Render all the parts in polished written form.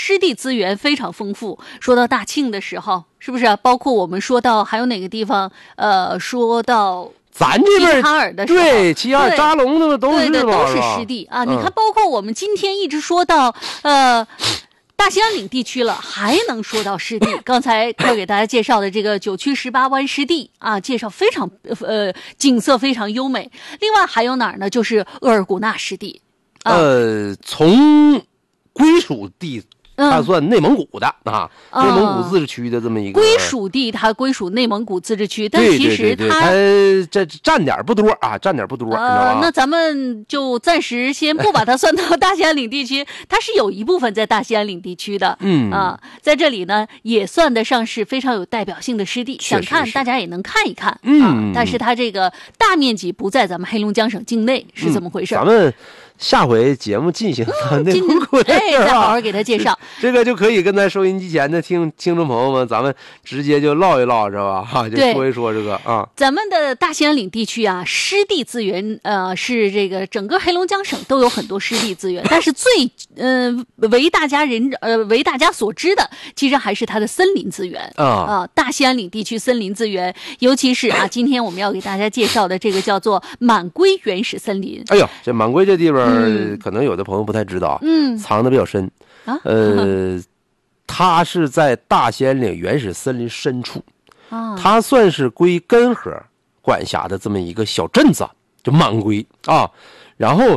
湿地资源非常丰富。说到大庆的时候，是不是包括我们说到还有哪个地方？说到咱这边齐齐哈尔的时候， 对，齐齐哈尔扎龙的都是对， 嘛， 都是湿地啊。你看，包括我们今天一直说到大兴安岭地区了，还能说到湿地。刚才要给大家介绍的这个9区18湾湿地啊，介绍非常景色非常优美。另外还有哪儿呢？就是额尔古纳湿地。 从归属地。它算内蒙古的内蒙古自治区的这么一个归属地，它归属内蒙古自治区，但其实它这占点不多啊，占点不多。 那咱们就暂时先不把它算到大兴安岭地区，它是有一部分在大兴安岭地区的。在这里呢，也算得上是非常有代表性的湿地，想看大家也能看一看。但是它这个大面积不在咱们黑龙江省境内，是怎么回事？ 咱们下回节目进行到内蒙古的事再好好给他介绍。 这个就可以跟咱收音机前的听众朋友们，咱们直接就唠一唠，是吧？就说一说这个啊。 咱们的大兴安岭地区啊，湿地资源是这个整个黑龙江省都有很多湿地资源，但是最为大家所知的，其实还是它的森林资源大兴安岭地区森林资源，尤其是今天我们要给大家介绍的这个叫做满归原始森林。 哎呦，这满归这地方，可能有的朋友不太知道，藏得比较深。它是在大兴安岭原始森林深处，它算是归根河管辖的这么一个小镇子，就满归啊。然后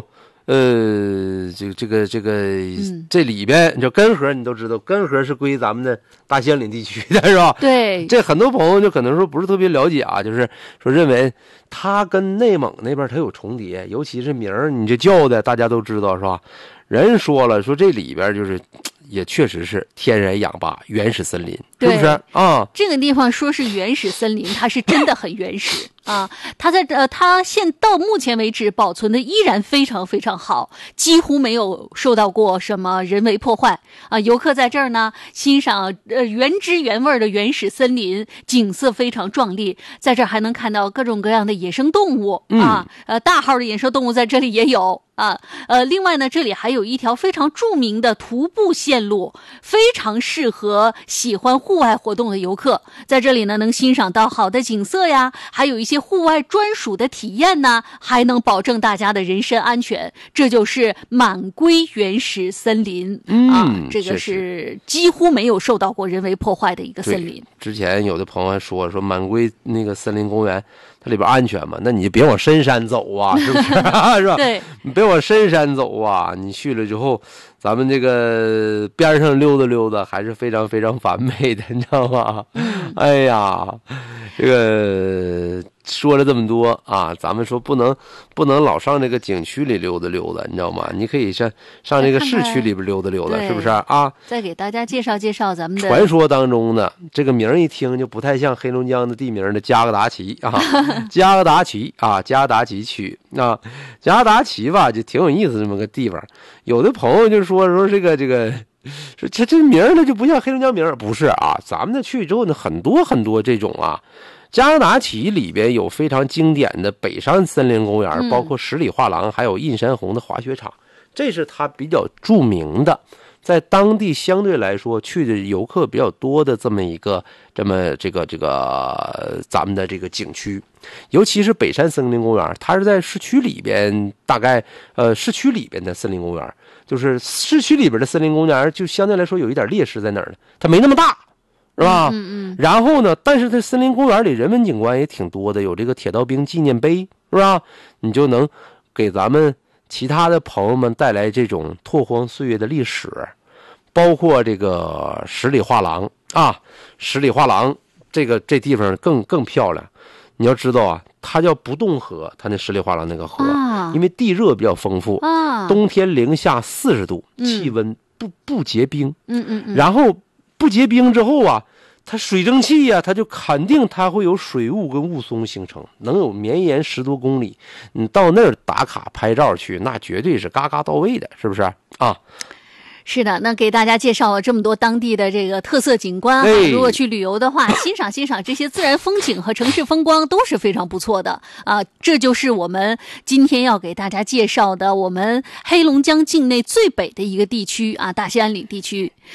这里边就根河，你都知道，根河是归咱们的大兴安岭地区的，是吧？ 对， 这很多朋友就可能说不是特别了解啊，就是说认为它跟内蒙那边它有重叠，尤其是名儿你这叫的大家都知道，是吧？人说了，说这里边就是也确实是天然氧吧原始森林，是不是啊？ 这个地方说是原始森林，它是真的很原始啊。它到目前为止保存的依然非常非常好，几乎没有受到过什么人为破坏啊。游客在这儿呢欣赏原汁原味的原始森林，景色非常壮丽，在这儿还能看到各种各样的野生动物大号的野生动物在这里也有。另外呢，这里还有一条非常著名的徒步线路，非常适合喜欢户外活动的游客。在这里呢，能欣赏到好的景色呀，还有一些户外专属的体验呢，还能保证大家的人身安全。这就是满归原始森林这个是几乎没有受到过人为破坏的一个森林。 之前有的朋友还说满归那个森林公园，它里边安全嘛？那你就别往深山走啊，是不是？是吧？ 对， 你别往深山走啊！你去了之后，咱们这个边上溜达溜达，还是非常非常完美的，你知道吗？哎呀，这个说了这么多啊，咱们说不能老上这个景区里溜达溜达，你知道吗？你可以上这个市区里边溜达溜达，是不是啊？ 再给大家介绍介绍咱们的传说当中的这个名一听就不太像黑龙江的地名的加格达奇啊，加格达奇区啊，加格达奇吧，就挺有意思这么个地方。有的朋友就说这个。说这名儿呢就不像黑龙江名儿，不是啊？咱们去之后呢，很多很多这种啊，加格达奇里边有非常经典的北山森林公园，包括十里画廊，还有印山红的滑雪场，这是它比较著名的，在当地相对来说去的游客比较多的这么这个咱们的这个景区。尤其是北山森林公园，它是在市区里边，大概市区里边的森林公园，就是市区里边的森林公园就相对来说有一点劣势在哪儿呢？它没那么大，是吧？然后呢，但是在森林公园里人文景观也挺多的，有这个铁道兵纪念碑，是吧？你就能给咱们其他的朋友们带来这种拓荒岁月的历史，包括这个十里画廊啊，十里画廊这地方更漂亮。你要知道啊，它叫不动河，它那十里画廊那个河，因为地热比较丰富，冬天零下40度，气温不结冰，然后不结冰之后啊，它水蒸气啊，它就肯定它会有水雾跟雾凇形成，能有绵延10多公里，你到那儿打卡拍照去，那绝对是嘎嘎到位的，是不是啊？ 是的，那给大家介绍了这么多当地的这个特色景观如果去旅游的话，欣赏这些自然风景和城市风光都是非常不错的啊。这就是我们今天要给大家介绍的我们黑龙江境内最北的一个地区啊，大兴安岭地区。